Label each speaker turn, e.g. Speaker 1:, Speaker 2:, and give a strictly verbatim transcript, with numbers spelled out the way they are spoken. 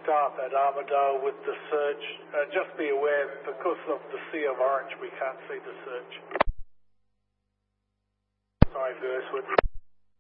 Speaker 1: start at Armadale with the search. Uh, just be aware, because of the sea of orange, we can't see the search. Sorry, Verswood.